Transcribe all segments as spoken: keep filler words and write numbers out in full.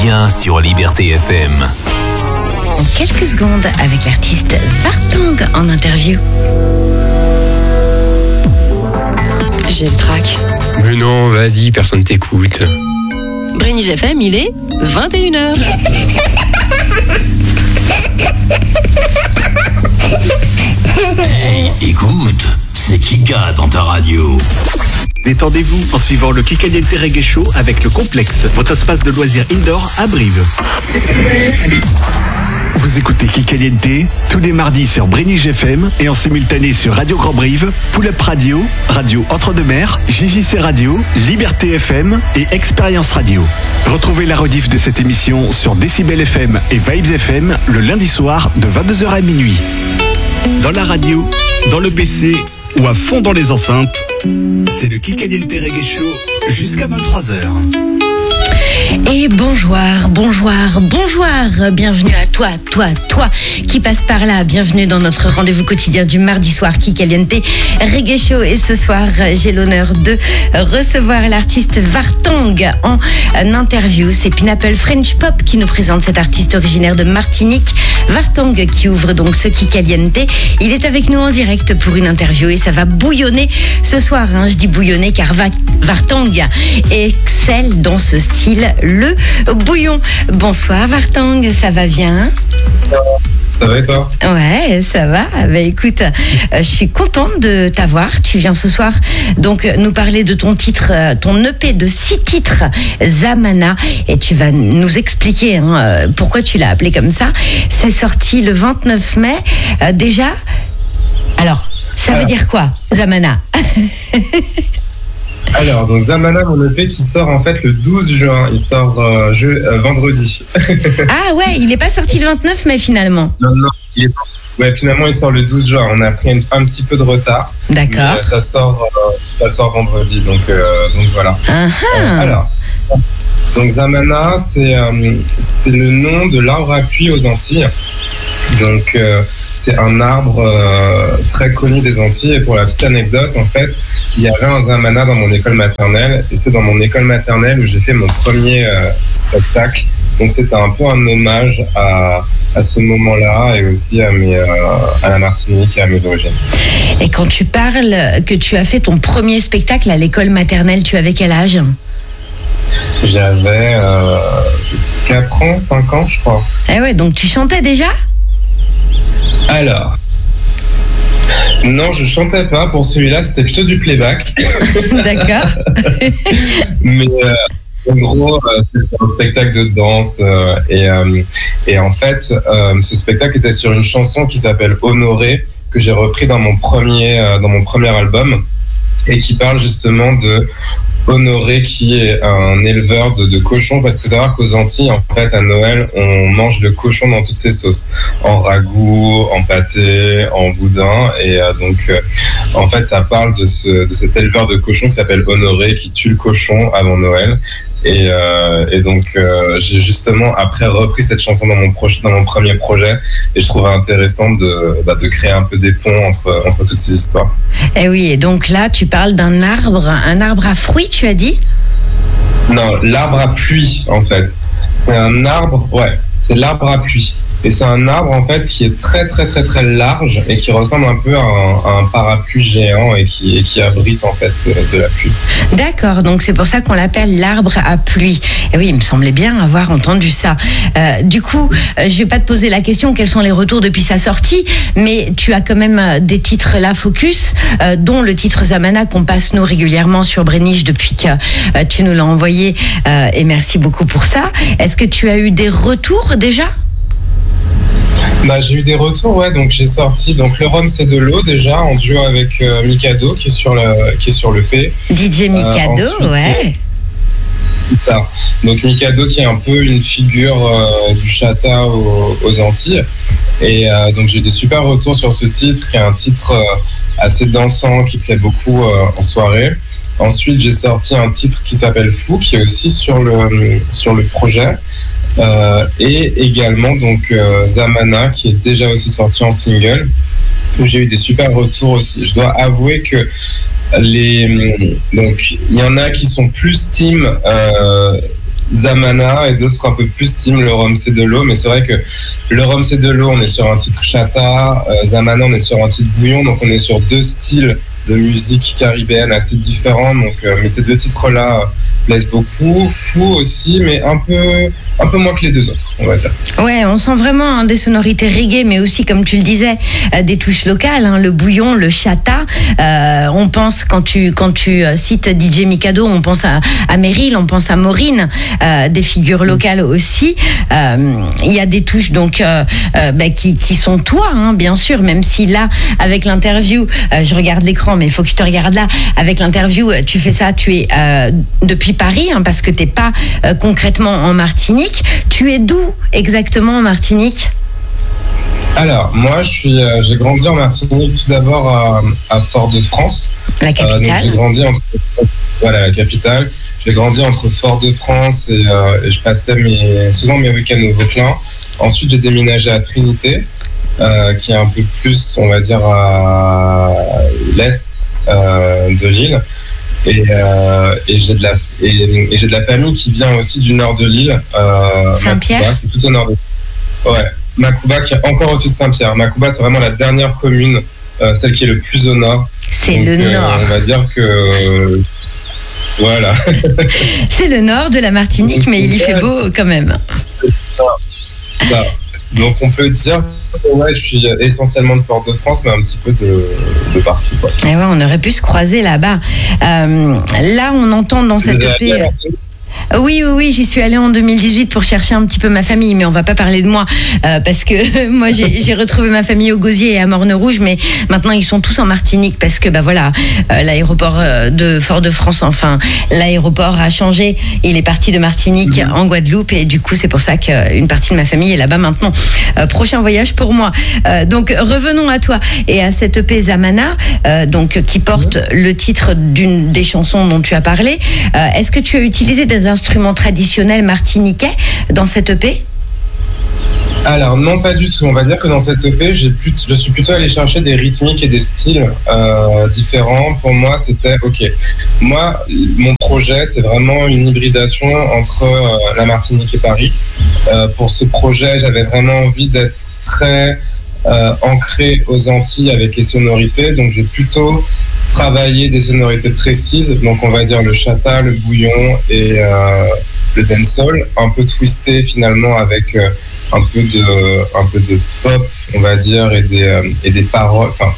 Bien sur Liberté F M. En quelques secondes avec l'artiste Vartang en interview. J'ai le trac. Mais non, vas-y, personne t'écoute. Brénige F M, il est vingt et une heures. Hey, écoute, c'est Kika dans ta radio. Détendez-vous en suivant le Kikaliente Reggae Show avec le Complexe, votre espace de loisirs indoor à Brive. Vous écoutez Kikaliente tous les mardis sur Brénige F M et en simultané sur Radio Grand Brive, Pull-Up Radio, Radio Entre-deux-Mers, J J C Radio, Liberté F M et Expérience Radio. Retrouvez la rediff de cette émission sur Décibel F M et Vibes F M le lundi soir de vingt-deux heures à minuit. Dans la radio, dans le P C ou à fond dans les enceintes, c'est le Kikaliente Reggae Show jusqu'à vingt-trois heures. Et bonjour, bonjour, bonjour, bienvenue à toi, toi, toi qui passe par là, bienvenue dans notre rendez-vous quotidien du mardi soir Kikaliente Reggae Show. Et ce soir, j'ai l'honneur de recevoir l'artiste Vartang en interview. C'est Pineapple French Pop qui nous présente cet artiste originaire de Martinique, Vartang, qui ouvre donc ce Kikaliente. Il est avec nous en direct pour une interview et ça va bouillonner ce soir, hein. Je dis bouillonner car Va- Vartang excelle dans ce style, le bouillon. Bonsoir Vartang, ça va bien? Ça va et toi? Ouais, ça va. Bah écoute, euh, je suis contente de t'avoir. Tu viens ce soir donc nous parler de ton titre, euh, ton E P de six titres, Zamana, et tu vas nous expliquer hein, euh, pourquoi tu l'as appelé comme ça. C'est sorti le vingt-neuf mai. Euh, déjà, alors, ça veut dire quoi, Zamana? Alors, donc Zamana, mon E P qui sort en fait le douze juin, il sort euh, je, euh, vendredi. Ah ouais, il n'est pas sorti le vingt-neuf mai finalement. Non, non, il est... ouais, finalement il sort le douze juin, on a pris un, un petit peu de retard. D'accord. Mais, euh, ça, sort, euh, ça sort vendredi, donc, euh, donc voilà. Uh-huh. Euh, alors, donc Zamana, c'est, euh, c'était le nom de l'arbre à pluie aux Antilles. Donc euh, c'est un arbre euh, très connu des Antilles. Et pour la petite anecdote, en fait, il y avait un Zamana dans mon école maternelle. Et c'est dans mon école maternelle où j'ai fait mon premier euh, spectacle. Donc c'était un peu un hommage à, à ce moment-là et aussi à, mes, euh, à la Martinique et à mes origines. Et quand tu parles que tu as fait ton premier spectacle à l'école maternelle, tu avais quel âge? J'avais euh, quatre ans, cinq ans, je crois. Eh ouais, donc tu chantais déjà? Alors, non, je chantais pas. Pour celui-là, c'était plutôt du playback. D'accord. Mais euh, en gros, euh, c'était un spectacle de danse. Euh, et, euh, et en fait, euh, ce spectacle était sur une chanson qui s'appelle Honoré, que j'ai repris dans mon premier, euh, dans mon premier album, et qui parle justement de Honoré, qui est un éleveur de, de cochons, parce qu'il faut savoir qu'aux Antilles, en fait, à Noël, on mange le cochon dans toutes ses sauces, en ragoût, en pâté, en boudin, et euh, donc, euh, en fait, ça parle de, ce, de cet éleveur de cochons qui s'appelle Honoré, qui tue le cochon avant Noël. Et, euh, et donc, euh, j'ai justement après repris cette chanson dans mon, proche, dans mon premier projet, et je trouvais intéressant de, bah, de créer un peu des ponts entre, entre toutes ces histoires. Et oui, et donc là, tu parles d'un arbre, un arbre à fruits, tu as dit? Non, l'arbre à pluie, en fait. C'est un arbre, ouais, c'est l'arbre à pluie. Et c'est un arbre, en fait, qui est très, très, très, très large et qui ressemble un peu à un, à un parapluie géant et qui, et qui abrite, en fait, de la pluie. D'accord, donc c'est pour ça qu'on l'appelle l'arbre à pluie. Et oui, il me semblait bien avoir entendu ça. Euh, du coup, euh, je vais pas te poser la question quels sont les retours depuis sa sortie, mais tu as quand même euh, des titres là, focus, euh, dont le titre Zamana qu'on passe nous régulièrement sur Brénige depuis que euh, tu nous l'as envoyé, euh, et merci beaucoup pour ça. Est-ce que tu as eu des retours déjà ? Bah, j'ai eu des retours, ouais. Donc j'ai sorti donc le rhum c'est de l'eau déjà en duo avec euh, Mikado qui est sur le qui est sur le P. D J Mikado, euh, ensuite, ouais. Ça. Donc Mikado qui est un peu une figure euh, du chata aux, aux Antilles. Et euh, donc j'ai des super retours sur ce titre qui est un titre euh, assez dansant qui plaît beaucoup euh, en soirée. Ensuite j'ai sorti un titre qui s'appelle Fou qui est aussi sur le sur le projet. Euh, et également donc euh, Zamana qui est déjà aussi sorti en single où j'ai eu des super retours aussi. Je dois avouer que les donc il y en a qui sont plus team euh, Zamana et d'autres seront un peu plus team le rhum c'est de l'eau. Mais c'est vrai que le rhum c'est de l'eau, on est sur un titre chata, euh, Zamana on est sur un titre bouillon, donc on est sur deux styles de musique caribéenne assez différents. Donc, euh, mais ces deux titres-là euh, plaisent beaucoup. Fou aussi, mais un peu, un peu moins que les deux autres, on va dire. Ouais, on sent vraiment hein, des sonorités reggae, mais aussi, comme tu le disais, euh, des touches locales, hein, le bouillon, le chata. Euh, on pense, quand tu, quand tu euh, cites D J Mikado, on pense à, à Meryl, on pense à Maureen, euh, des figures locales aussi. Euh, Il y a des touches donc euh, euh, bah, qui, qui sont toi, hein, bien sûr, même si là, avec l'interview, euh, je regarde l'écran, mais il faut que je te regarde là. Avec l'interview, tu fais ça, tu es euh, depuis Paris, hein, parce que tu n'es pas euh, concrètement en Martinique. Tu es d'où exactement en Martinique ? Alors, moi, je suis, euh, j'ai grandi en Martinique tout d'abord à, à Fort-de-France. La capitale. Euh, donc j'ai grandi entre, voilà, la capitale. J'ai grandi entre Fort-de-France et, euh, et je passais mes, souvent mes week-ends au Vauclin. Ensuite, j'ai déménagé à Trinité. Euh, qui est un peu plus, on va dire, à l'est euh, de l'île. Et, euh, et, j'ai de la, et, et j'ai de la famille qui vient aussi du nord de l'île. Euh, Saint-Pierre Macouba, qui est tout au nord de l'île. Ouais, Macouba qui est encore au-dessus de Saint-Pierre. Macouba, c'est vraiment la dernière commune, euh, celle qui est le plus au nord. C'est donc, le euh, nord. On va dire que... Euh, voilà. C'est le nord de la Martinique, mais il y fait beau quand même. Bah, donc on peut dire que ouais, je suis essentiellement de Fort-de-France, mais un petit peu de, de partout. Quoi. Et ouais, on aurait pu se croiser là-bas. Euh, là, on entend dans cette E P... Oui, oui, oui, j'y suis allée en deux mille dix-huit pour chercher un petit peu ma famille, mais on va pas parler de moi, euh, parce que moi j'ai, j'ai retrouvé ma famille au Gosier et à Morne-Rouge, mais maintenant ils sont tous en Martinique, parce que bah voilà, euh, l'aéroport de Fort-de-France, enfin l'aéroport a changé, il est parti de Martinique mmh. en Guadeloupe, et du coup c'est pour ça qu'une partie de ma famille est là-bas maintenant. Euh, prochain voyage pour moi. Euh, donc revenons à toi et à cette E P Zamana, euh, donc qui porte mmh. le titre d'une des chansons dont tu as parlé. Euh, est-ce que tu as utilisé des instruments traditionnels martiniquais dans cette E P ? Alors non, pas du tout. On va dire que dans cette E P, j'ai plus, je suis plutôt allé chercher des rythmiques et des styles euh, différents. Pour moi, c'était ok. Moi, mon projet, c'est vraiment une hybridation entre euh, la Martinique et Paris. Euh, pour ce projet, j'avais vraiment envie d'être très euh, ancré aux Antilles avec les sonorités. Donc j'ai plutôt travailler des sonorités précises, donc on va dire le chata, le bouillon et euh, le dancehall, un peu twisté finalement avec euh, un peu de un peu de pop, on va dire, et des euh, et des paroles, enfin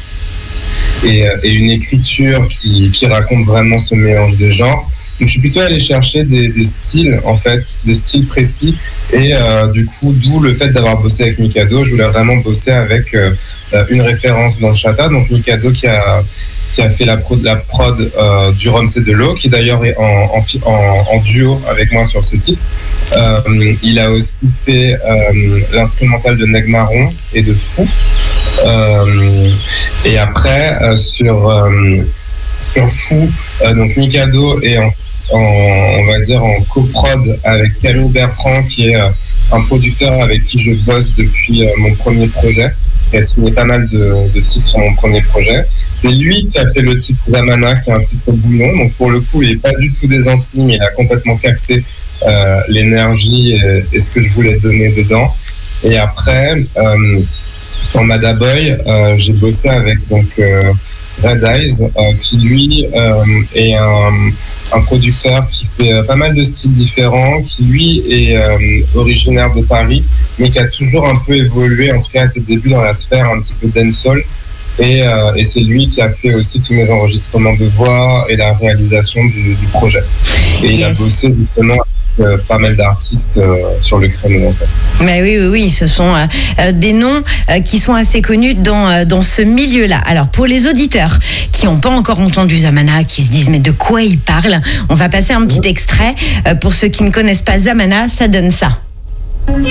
et, et une écriture qui qui raconte vraiment ce mélange des genres. Donc je suis plutôt allé chercher des, des styles en fait, des styles précis, et euh, du coup d'où le fait d'avoir bossé avec Mikado. Je voulais vraiment bosser avec euh, une référence dans le chata, donc Mikado qui a qui a fait la prod, la prod euh, du Rhum c'est de l'eau, qui d'ailleurs est en, en, en, en duo avec moi sur ce titre. Euh, il a aussi fait euh, l'instrumental de Neg Marron et de Fou. Euh, et après, euh, sur, euh, sur Fou, euh, donc Mikado est en, en, on va dire en coprod avec Camille Bertrand, qui est euh, un producteur avec qui je bosse depuis euh, mon premier projet. Il a signé pas mal de, de titres sur mon premier projet. C'est lui qui a fait le titre Zamana, qui est un titre bouillon. Donc pour le coup, il n'est pas du tout des Antilles, mais il a complètement capté euh, l'énergie et, et ce que je voulais donner dedans. Et après, euh, sur Madaboy, euh, j'ai bossé avec donc euh, Red Eyes, euh, qui lui euh, est un, un producteur qui fait euh, pas mal de styles différents, qui lui est euh, originaire de Paris, mais qui a toujours un peu évolué, en tout cas à ses débuts, dans la sphère un petit peu dancehall. Et, euh, et c'est lui qui a fait aussi tous mes enregistrements de voix et la réalisation du, du projet. Et yes. Il a bossé justement avec euh, pas mal d'artistes euh, sur le créneau, en fait. Mais oui, oui, oui, ce sont euh, des noms euh, qui sont assez connus dans, euh, dans ce milieu-là. Alors, pour les auditeurs qui n'ont pas encore entendu Zamana, qui se disent mais de quoi il parle, on va passer un petit extrait. Euh, pour ceux qui ne connaissent pas Zamana, ça donne ça.